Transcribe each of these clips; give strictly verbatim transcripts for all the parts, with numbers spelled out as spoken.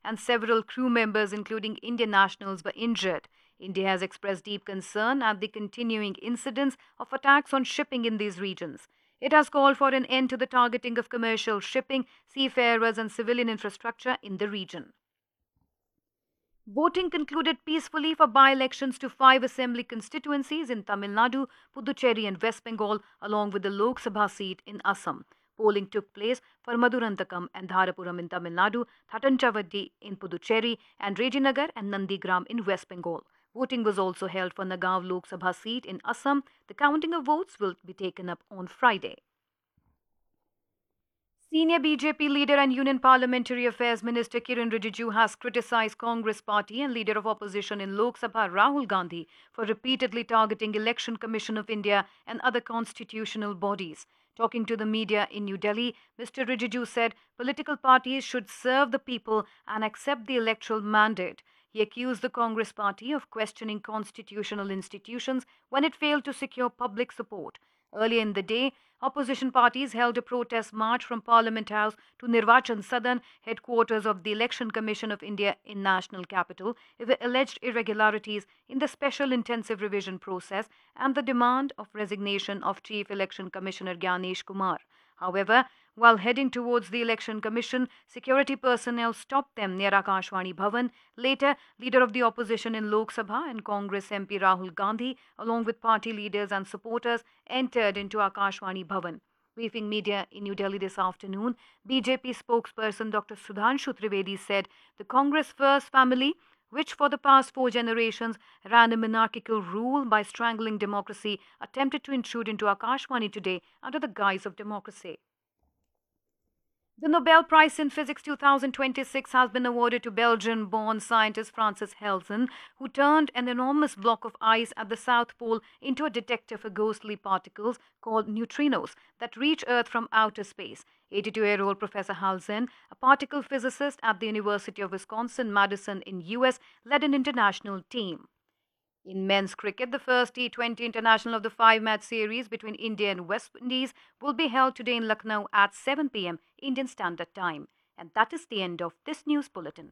and several crew members, including Indian nationals, were injured. India has expressed deep concern at the continuing incidents of attacks on shipping in these regions. It has called for an end to the targeting of commercial shipping, seafarers, and civilian infrastructure in the region. Voting concluded peacefully for by elections to five assembly constituencies in Tamil Nadu, Puducherry, and West Bengal, along with the Lok Sabha seat in Assam. Polling took place for Madurantakam and Dharapuram in Tamil Nadu, Thattanchavadi in Puducherry, and Rejinagar and Nandigram in West Bengal. Voting was also held for Nagaon Lok Sabha seat in Assam. The counting of votes will be taken up on Friday. Senior B J P leader and Union Parliamentary Affairs Minister Kiran Rijiju has criticized Congress party and leader of opposition in Lok Sabha Rahul Gandhi for repeatedly targeting Election Commission of India and other constitutional bodies. Talking to the media in New Delhi, Mister Rijiju said political parties should serve the people and accept the electoral mandate. He accused the Congress party of questioning constitutional institutions when it failed to secure public support. Earlier in the day, opposition parties held a protest march from Parliament House to Nirvachan Sadan, headquarters of the Election Commission of India in National Capital, with alleged irregularities in the special intensive revision process and the demand of resignation of Chief Election Commissioner Gyanesh Kumar. However, while heading towards the Election Commission, security personnel stopped them near Akashvani Bhavan. Later, leader of the opposition in Lok Sabha and Congress M P Rahul Gandhi, along with party leaders and supporters, entered into Akashvani Bhavan. Briefing media in New Delhi this afternoon, B J P spokesperson Doctor Sudhanshu Trivedi said the Congress First family, which for the past four generations ran a monarchical rule by strangling democracy, attempted to intrude into Akashvani today under the guise of democracy. The Nobel Prize in Physics two thousand twenty-six has been awarded to Belgian-born scientist Francis Helsen, who turned an enormous block of ice at the South Pole into a detector for ghostly particles called neutrinos that reach Earth from outer space. eighty-two-year-old Professor Helsen, a particle physicist at the University of Wisconsin-Madison in U S, led an international team. In men's cricket, the first T twenty international of the five-match series between India and West Indies will be held today in Lucknow at seven p m Indian Standard Time. And that is the end of this news bulletin.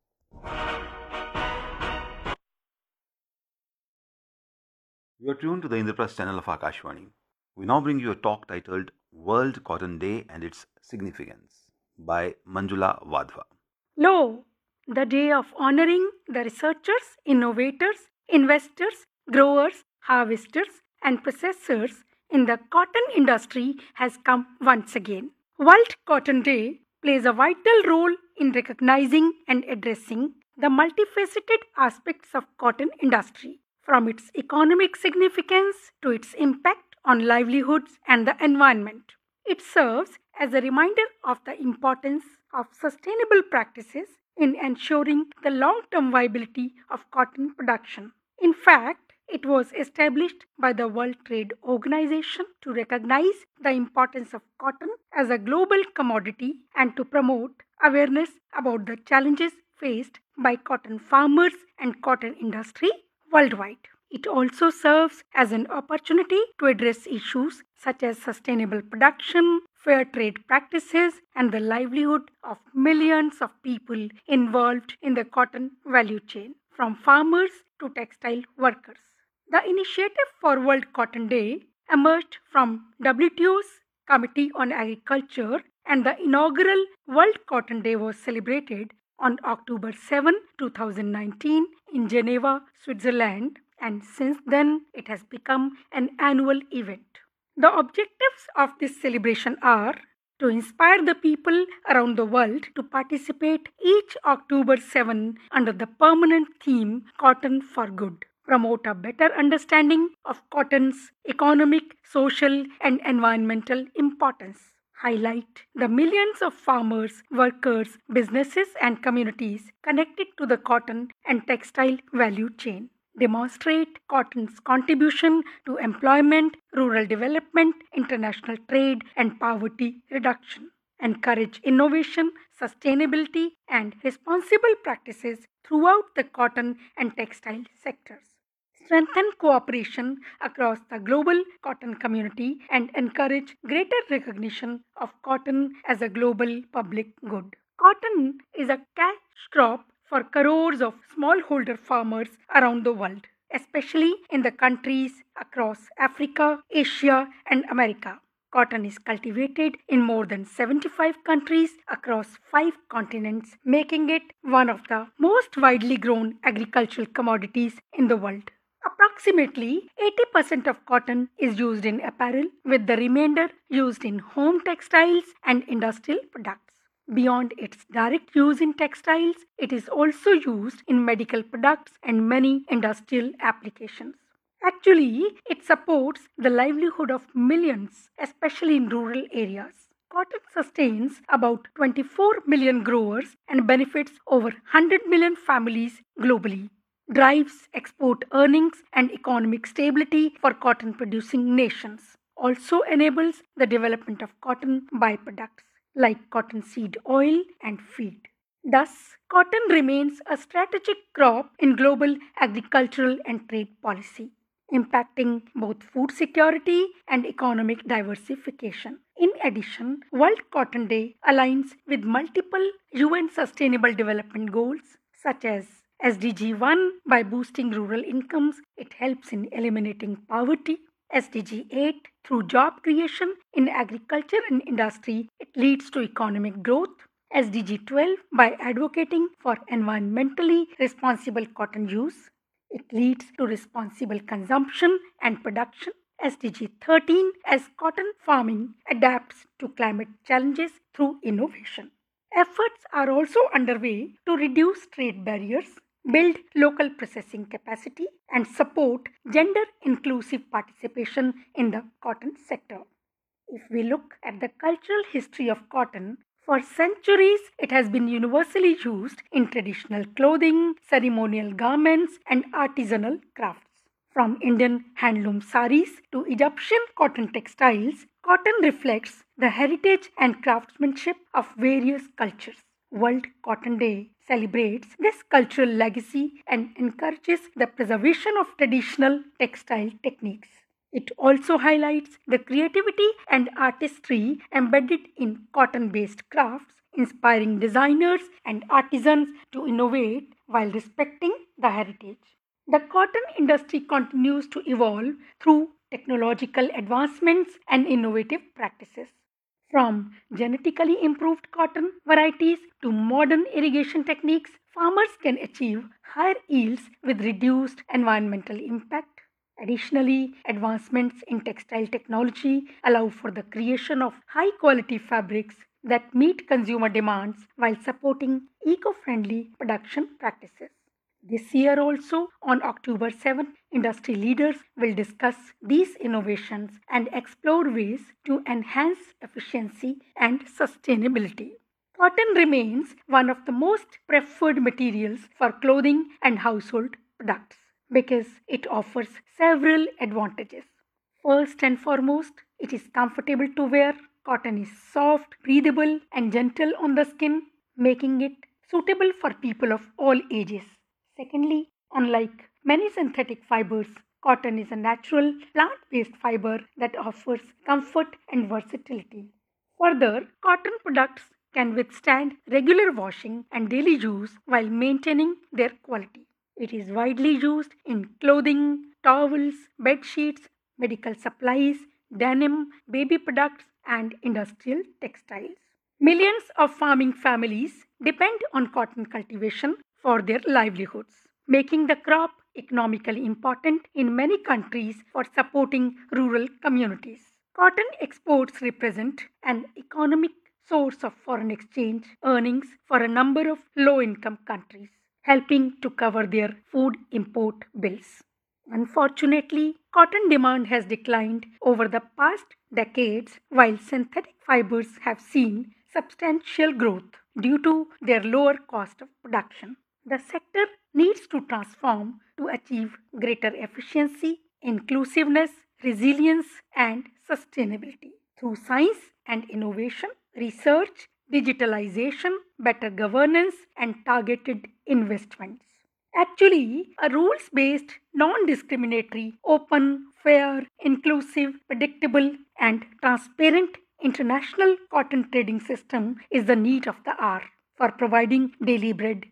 You are tuned to the Indraprasth channel of Akashvani. We now bring you a talk titled World Cotton Day and Its Significance by Manjula Wadhwa. Lo, the day of honoring the researchers, innovators, investors, growers, harvesters, and processors in the cotton industry has come once again. World Cotton Day plays a vital role in recognizing and addressing the multifaceted aspects of cotton industry, from its economic significance to its impact on livelihoods and the environment. It serves as a reminder of the importance of sustainable practices in ensuring the long-term viability of cotton production. In fact, it was established by the World Trade Organization to recognize the importance of cotton as a global commodity and to promote awareness about the challenges faced by cotton farmers and cotton industry worldwide. It also serves as an opportunity to address issues such as sustainable production, fair trade practices, and the livelihood of millions of people involved in the cotton value chain, from farmers to textile workers. The initiative for World Cotton Day emerged from W T O's Committee on Agriculture, and the inaugural World Cotton Day was celebrated on October seventh, two thousand nineteen in Geneva, Switzerland, and since then it has become an annual event. The objectives of this celebration are to inspire the people around the world to participate each October seventh under the permanent theme Cotton for Good, promote a better understanding of cotton's economic, social, and environmental importance, highlight the millions of farmers, workers, businesses, and communities connected to the cotton and textile value chain, demonstrate cotton's contribution to employment, rural development, international trade, and poverty reduction, encourage innovation, sustainability, and responsible practices throughout the cotton and textile sectors, strengthen cooperation across the global cotton community, and encourage greater recognition of cotton as a global public good. Cotton is a cash crop for crores of smallholder farmers around the world, especially in the countries across Africa, Asia, and America. Cotton is cultivated in more than seventy-five countries across five continents, making it one of the most widely grown agricultural commodities in the world. Approximately eighty percent of cotton is used in apparel, with the remainder used in home textiles and industrial products. Beyond its direct use in textiles, it is also used in medical products and many industrial applications. Actually, it supports the livelihood of millions, especially in rural areas. Cotton sustains about twenty-four million growers and benefits over one hundred million families globally. Drives export earnings and economic stability for cotton producing nations. Also enables the development of cotton byproducts like cottonseed oil and feed. Thus, cotton remains a strategic crop in global agricultural and trade policy, impacting both food security and economic diversification. In addition, World Cotton Day aligns with multiple U N Sustainable Development Goals such as S D G one by boosting rural incomes, it helps in eliminating poverty. S D G eight through job creation in agriculture and industry, it leads to economic growth. S D G twelve by advocating for environmentally responsible cotton use, it leads to responsible consumption and production. S D G thirteen as cotton farming adapts to climate challenges through innovation. Efforts are also underway to reduce trade barriers, build local processing capacity, and support gender inclusive participation in the cotton sector. If we look at the cultural history of cotton, for centuries it has been universally used in traditional clothing, ceremonial garments, and artisanal crafts. From Indian handloom saris to Egyptian cotton textiles, cotton reflects the heritage and craftsmanship of various cultures. World Cotton Day celebrates this cultural legacy and encourages the preservation of traditional textile techniques. It also highlights the creativity and artistry embedded in cotton based crafts, inspiring designers and artisans to innovate while respecting the heritage. The cotton industry continues to evolve through technological advancements and innovative practices. From genetically improved cotton varieties to modern irrigation techniques, farmers can achieve higher yields with reduced environmental impact. Additionally, advancements in textile technology allow for the creation of high quality fabrics that meet consumer demands while supporting eco friendly production practices. This year also, on October seventh, industry leaders will discuss these innovations and explore ways to enhance efficiency and sustainability. Cotton remains one of the most preferred materials for clothing and household products because it offers several advantages. First and foremost, it is comfortable to wear. Cotton is soft, breathable, and gentle on the skin, making it suitable for people of all ages. Secondly, unlike many synthetic fibers, cotton is a natural plant based fiber that offers comfort and versatility. Further, cotton products can withstand regular washing and daily use while maintaining their quality. It is widely used in clothing, towels, bed sheets, medical supplies, denim, baby products, and industrial textiles. Millions of farming families depend on cotton cultivation for their livelihoods, making the crop economically important in many countries for supporting rural communities. Cotton exports represent an economic source of foreign exchange earnings for a number of low income countries, helping to cover their food import bills. Unfortunately, cotton demand has declined over the past decades while synthetic fibers have seen substantial growth due to their lower cost of production. The sector needs to transform to achieve greater efficiency, inclusiveness, resilience, and sustainability through science and innovation, research, digitalization, better governance, and targeted investments. Actually, a rules based, non discriminatory, open, fair, inclusive, predictable, and transparent international cotton trading system is the need of the hour. for providing daily bread.